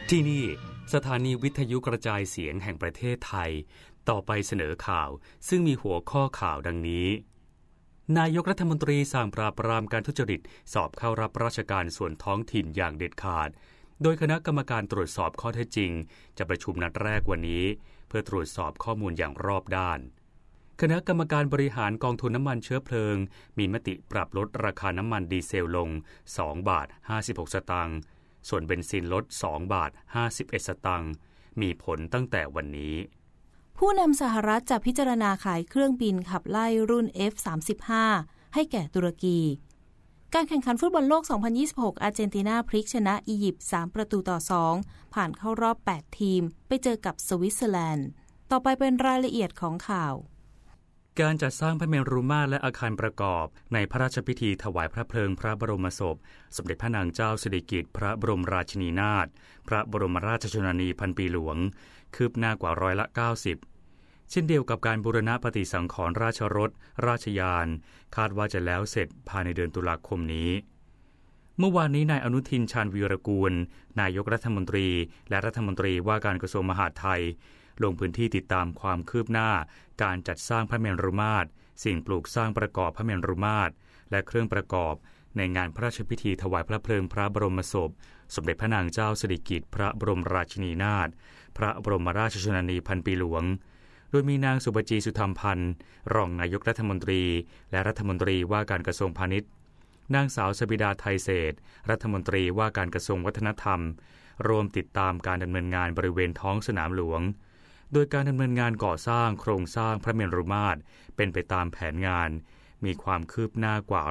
ที่นี่สถานีวิทยุกระจายเสียงแห่งประเทศไทยต่อไปเสนอข่าวซึ่งมีหัวข้อข่าวดังนี้นายกรัฐมนตรีสั่งปราบปรามการทุจริตสอบเข้ารับราชการส่วนท้องถิ่นอย่างเด็ดขาดโดยคณะกรรมการตรวจสอบข้อเท็จจริงจะประชุมนัดแรกวันนี้เพื่อตรวจสอบข้อมูลอย่างรอบด้านคณะกรรมการบริหารกองทุนน้ำมันเชื้อเพลิงมีมติปรับลดราคาน้ำมันดีเซลลง2 บาท 56 สตางค์ส่วนเบนซินลด2 บาท 51 สตางค์มีผลตั้งแต่วันนี้ผู้นำสหรัฐจะพิจารณาขายเครื่องบินขับไล่รุ่น F-35 ให้แก่ตุรกีการแข่งขันฟุตบอลโลก 2026 อาร์เจนตินาพลิกชนะอียิปต์ 3-2 ผ่านเข้ารอบ 8 ทีมไปเจอกับสวิตเซอร์แลนด์ต่อไปเป็นรายละเอียดของข่าวการจัดสร้างพระเมรุมาตรและอาคารประกอบในพระราชพิธีถวายพระเพลิงพระบรมศพสมเด็จพระนางเจ้าสิริกิติ์พระบรมราชินีนาถพระบรมราชชนนีพันปีหลวงคืบหน้ากว่า90%เช่นเดียวกับการบูรณะปฏิสังขรณ์ราชรถราชยานคาดว่าจะแล้วเสร็จภายในเดือนตุลาคมนี้เมื่อวานนี้นายอนุทินชาญวีรกูลนายกรัฐมนตรีและรัฐมนตรีว่าการกระทรวงมหาดไทยลงพื้นที่ติดตามความคืบหน้าการจัดสร้างพระเมรุมาตรสิ่งปลูกสร้างประกอบพระเมรุมาตรและเครื่องประกอบในงานพระราชพิธีถวายพระเพลิงพระบรมศพสมเด็จพระนางเจ้าสิริกิติ์พระบรมราชินีนาถพระบรมราชชนนีพันปีหลวงโดยมีนางสุบจีสุธรรมพันธ์รองนายกรัฐมนตรีและรัฐมนตรีว่าการกระทรวงพาณิชย์นางสาวสบิดาไทยเศรษฐ์รัฐมนตรีว่าการกระทรวงวัฒนธรรมรวมติดตามการดำเนินงานบริเวณท้องสนามหลวงโดยการดำเนินงานก่อสร้างโครงสร้างพระเมรุมาตรเป็นไปตามแผนงานมีความคืบหน้ากว่า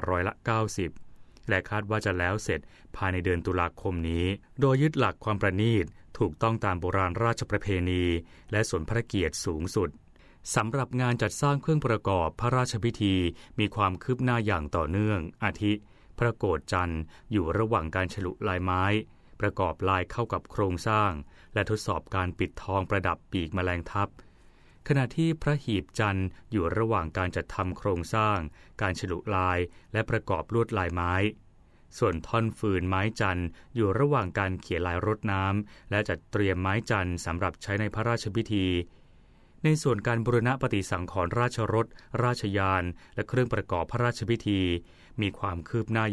90%และคาดว่าจะแล้วเสร็จภายในเดือนตุลาคมนี้โดยยึดหลักความประณีตถูกต้องตามโบราณราชประเพณีและสมพระเกียรติสูงสุดสำหรับงานจัดสร้างเครื่องประกอบพระราชพิธีมีความคืบหน้าอย่างต่อเนื่องอาทิพระโกฐจันทร์อยู่ระหว่างการฉลุลายไม้ประกอบลายเข้ากับโครงสร้างและทดสอบการปิดทองประดับปีกแมลงทับขณะที่พระหีบจันทร์อยู่ระหว่างการจัดทำโครงสร้างการฉลุลายและประกอบลวดลายไม้ส่วนท่อนฟืนไม้จันทร์อยู่ระหว่างการเขียนลายรดน้ำและจัดเตรียมไม้จันทร์สำหรับใช้ในพระราชพิธีในส่วนการบูรณะปฏิสังขรณ์ราชรถราชยานและเครื่องประกอบพระราชพิธีมีความคืบหน้า